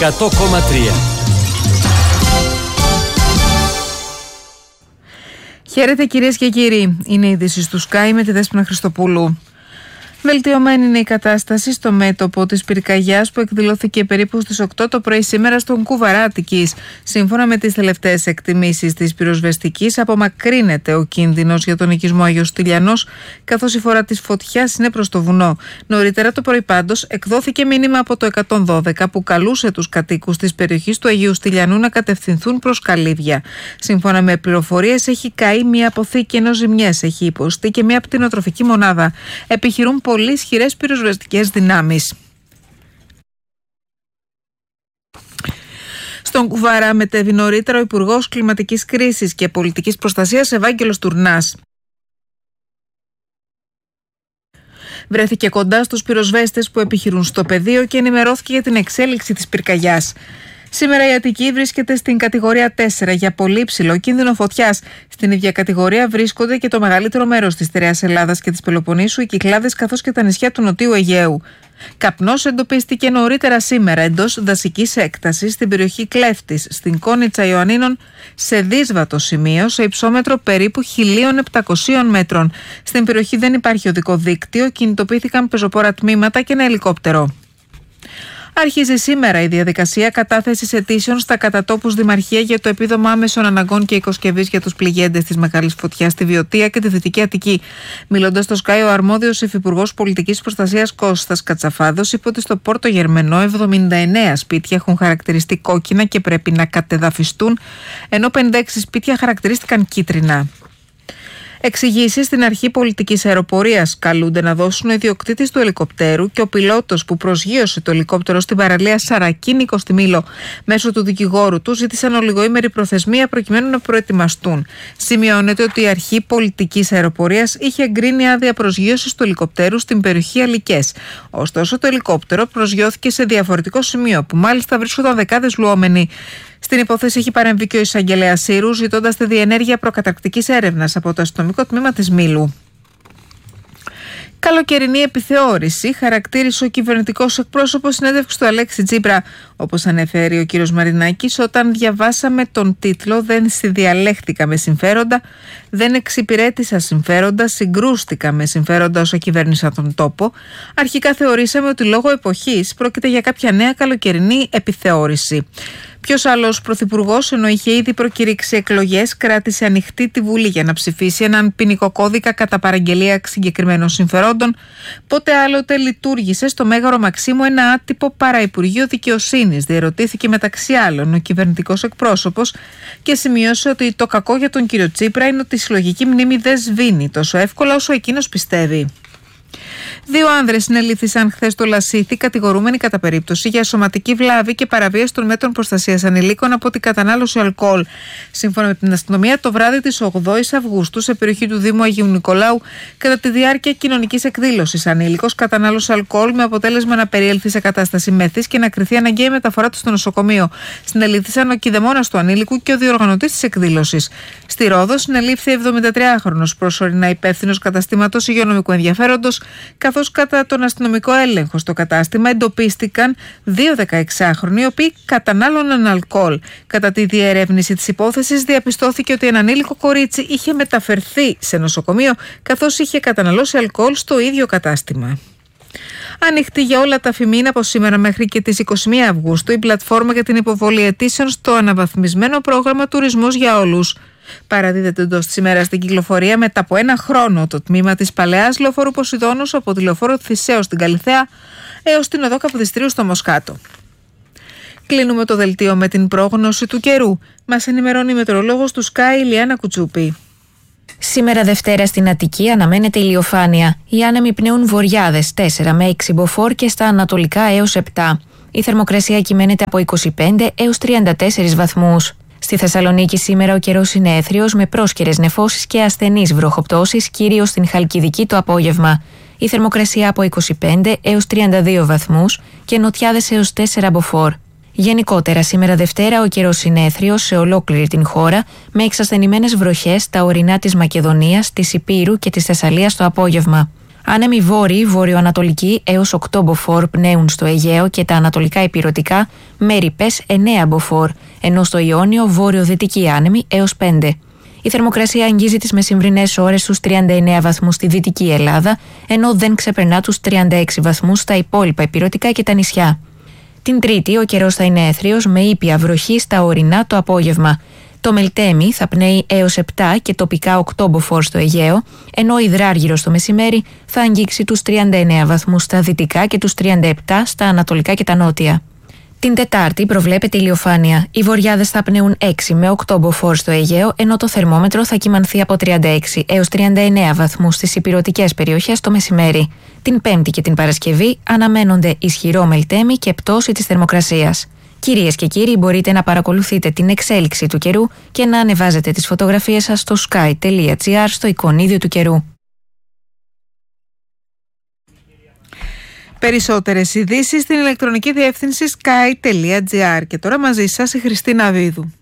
100,3. Χαίρετε κυρίες και κύριοι, είναι η είδηση του Sky με τη Δέσποινα Χριστοπούλου. Βελτιωμένη είναι η κατάσταση στο μέτωπο της πυρκαγιάς που εκδηλώθηκε περίπου στις 8 το πρωί σήμερα στον Κουβαρά Αττικής. Σύμφωνα με τις τελευταίες εκτιμήσεις της πυροσβεστικής, απομακρύνεται ο κίνδυνος για τον οικισμό Άγιος Στυλιανός, καθώς η φορά της φωτιάς είναι προς το βουνό. Νωρίτερα το πρωί πάντως εκδόθηκε μήνυμα από το 112 που καλούσε τους κατοίκους της περιοχής του Αγίου Στυλιανού να κατευθυνθούν προς Καλύβια. Σύμφωνα με πληροφορίες, έχει καεί μια αποθήκη ενώ ζημιές έχει υποστεί και μια κτηνοτροφική μονάδα. Επιχειρούν πολύ ισχυρές πυροσβεστικές δυνάμεις. Στον Κουβαρά μετέβη νωρίτερα ο Υπουργός Κλιματικής Κρίσης και Πολιτικής Προστασίας Ευάγγελος Τουρνάς. Βρέθηκε κοντά στους πυροσβέστες που επιχειρούν στο πεδίο και ενημερώθηκε για την εξέλιξη της πυρκαγιάς. Σήμερα η Αττική βρίσκεται στην κατηγορία 4 για πολύ υψηλό κίνδυνο φωτιάς. Στην ίδια κατηγορία βρίσκονται και το μεγαλύτερο μέρος της στερεάς Ελλάδας και της Πελοποννήσου, οι Κυκλάδες καθώς και τα νησιά του Νοτιού Αιγαίου. Καπνός εντοπίστηκε νωρίτερα σήμερα εντός δασικής έκτασης στην περιοχή Κλέφτης, στην Κόνιτσα Ιωαννίνων, σε δύσβατο σημείο, σε υψόμετρο περίπου 1.700 μέτρων. Στην περιοχή δεν υπάρχει οδικό δίκτυο, κινητοποιήθηκαν πεζοπόρα τμήματα και ένα ελικόπτερο. Αρχίζει σήμερα η διαδικασία κατάθεσης αιτήσεων στα κατατόπους Δημαρχία για το επίδομα άμεσων αναγκών και οικοσκευής για τους πληγέντες της μεγάλης φωτιάς στη Βιωτία και τη Δυτική Αττική. Μιλώντας στο Sky, ο αρμόδιος υφυπουργός Πολιτικής Προστασίας Κώστας Κατσαφάδος είπε ότι στο Πόρτο Γερμενό 79 σπίτια έχουν χαρακτηριστεί κόκκινα και πρέπει να κατεδαφιστούν, ενώ 56 σπίτια χαρακτηρίστηκαν κίτρινα. Εξηγήσεις στην αρχή πολιτικής αεροπορίας καλούνται να δώσουν ο ιδιοκτήτης του ελικοπτέρου και ο πιλότος που προσγείωσε το ελικόπτερο στην παραλία Σαρακίνικο στη Μήλο. Μέσω του δικηγόρου του ζήτησαν ολιγοήμερη προθεσμία προκειμένου να προετοιμαστούν. Σημειώνεται ότι η αρχή πολιτικής αεροπορίας είχε εγκρίνει άδεια προσγείωσης του ελικοπτέρου στην περιοχή Αλικές. Ωστόσο, το ελικόπτερο προσγειώθηκε σε διαφορετικό σημείο, που μάλιστα βρίσκονταν δεκάδες λουόμενοι. Στην υπόθεση έχει παρεμβεί και ο εισαγγελέας Σύρου, ζητώντας τη διενέργεια προκαταρκτικής έρευνας από το αστυνομικό τμήμα της Μήλου. Καλοκαιρινή επιθεώρηση χαρακτήρισε ο κυβερνητικός εκπρόσωπος συνέντευξη του Αλέξη Τσίπρα. Όπως ανέφερε ο κ. Μαρινάκης, όταν διαβάσαμε τον τίτλο «Δεν συνδιαλέχθηκα με συμφέροντα, δεν εξυπηρέτησα συμφέροντα, συγκρούστηκα με συμφέροντα όσα κυβέρνησα τον τόπο», αρχικά θεωρήσαμε ότι λόγω εποχής πρόκειται για κάποια νέα καλοκαιρινή επιθεώρηση. Ποιος άλλος πρωθυπουργός, ενώ είχε ήδη προκηρύξει εκλογές, κράτησε ανοιχτή τη Βουλή για να ψηφίσει έναν ποινικό κώδικα κατά παραγγελία συγκεκριμένων συμφερόντων, πότε άλλοτε λειτουργήσε στο Μέγαρο Μαξίμου ένα άτυπο παραυπουργείο δικαιοσύνης, διερωτήθηκε μεταξύ άλλων ο κυβερνητικός εκπρόσωπος και σημείωσε ότι το κακό για τον κύριο Τσίπρα είναι ότι η συλλογική μνήμη δεν σβήνει τόσο εύκολα όσο εκείνος πιστεύει. 2 άνδρες συνελήφθησαν χθες στο Λασίθι, κατηγορούμενοι κατά περίπτωση για σωματική βλάβη και παραβίαση των μέτρων προστασίας ανηλίκων από την κατανάλωση αλκοόλ. Σύμφωνα με την αστυνομία, το βράδυ της 8ης Αυγούστου, σε περιοχή του Δήμου Αγίου Νικολάου, κατά τη διάρκεια κοινωνικής εκδήλωσης, ανήλικος κατανάλωσε αλκοόλ με αποτέλεσμα να περιέλθει σε κατάσταση μέθης και να κριθεί αναγκαία μεταφορά του στο νοσοκομείο. Συνελήφθησαν ο κηδεμόνας του ανήλικου και ο διοργανωτής της εκδήλωσης. Στη Ρόδο συνελήφθη 73χρονος προσωρινά υπεύθυνος καταστήματος υγειονομικού ενδιαφέροντος, καθώς κατά τον αστυνομικό έλεγχο στο κατάστημα εντοπίστηκαν 2 16χρονοι, οι οποίοι κατανάλωναν αλκοόλ. Κατά τη διερεύνηση της υπόθεσης διαπιστώθηκε ότι ένα ανήλικο κορίτσι είχε μεταφερθεί σε νοσοκομείο, καθώς είχε καταναλώσει αλκοόλ στο ίδιο κατάστημα. Ανοιχτή για όλα τα φημίνα από σήμερα μέχρι και τις 21 Αυγούστου η πλατφόρμα για την υποβολή αιτήσεων στο αναβαθμισμένο πρόγραμμα Τουρισμός για Όλους. Παραδίδεται εντός της ημέρας στην κυκλοφορία μετά από 1 χρόνο το τμήμα της παλαιάς λεωφόρου Ποσειδώνος από τη λεωφόρο Θησέως στην Καλιθέα έως την οδό Καποδιστρίου στο Μοσχάτο. Κλείνουμε το δελτίο με την πρόγνωση του καιρού. Μας ενημερώνει η μετεωρολόγος του Sky Ηλιάνα Κουτσούπη. Σήμερα Δευτέρα στην Αττική αναμένεται ηλιοφάνεια. Οι άνεμοι πνέουν βορειάδες 4 με 6 μποφόρ και στα ανατολικά έως 7. Η θερμοκρασία κυμαίνεται από 25 έως 34 βαθμούς. Στη Θεσσαλονίκη σήμερα ο καιρός είναι έθριος με πρόσκαιρες νεφώσεις και ασθενείς βροχοπτώσεις, κυρίως στην Χαλκιδική το απόγευμα. Η θερμοκρασία από 25 έως 32 βαθμούς και νοτιάδες έως 4 μποφόρ. Γενικότερα, σήμερα Δευτέρα ο καιρός είναι έθριος σε ολόκληρη την χώρα, με εξασθενημένες βροχές στα ορεινά της Μακεδονίας, της Ηπείρου και της Θεσσαλίας το απόγευμα. Άνεμοι βόρειοι, βορειοανατολικοί έως 8 μποφόρ πνέουν στο Αιγαίο και τα ανατολικά ηπειρωτικά με ρηπές 9 μποφόρ, ενώ στο Ιόνιο βόρειο-δυτικοί άνεμοι έως 5. Η θερμοκρασία αγγίζει τις μεσημβρινές ώρες στους 39 βαθμούς στη Δυτική Ελλάδα, ενώ δεν ξεπερνά τους 36 βαθμούς στα υπόλοιπα ηπειρωτικά και τα νησιά. Την Τρίτη ο καιρός θα είναι έθριος με ήπια βροχή στα ορεινά το απόγευμα. Το Μελτέμι θα πνέει έως 7 και τοπικά 8 μποφόρ στο Αιγαίο, ενώ ο υδράργυρος το μεσημέρι θα αγγίξει τους 39 βαθμούς στα δυτικά και τους 37 στα ανατολικά και τα νότια. Την Τετάρτη προβλέπεται ηλιοφάνεια. Οι βοριάδες θα πνέουν 6 με 8 μποφόρ στο Αιγαίο, ενώ το θερμόμετρο θα κυμανθεί από 36 έως 39 βαθμούς στις ηπειρωτικές περιοχές το μεσημέρι. Την Πέμπτη και την Παρασκευή αναμένονται ισχυρό Μελτέμι και πτώση της θερμοκρασίας. Κυρίες και κύριοι, μπορείτε να παρακολουθείτε την εξέλιξη του καιρού και να ανεβάζετε τις φωτογραφίες σας στο sky.gr στο εικονίδιο του καιρού. Περισσότερες ειδήσεις στην ηλεκτρονική διεύθυνση sky.gr. Και τώρα μαζί σας η Χριστίνα Βίδου.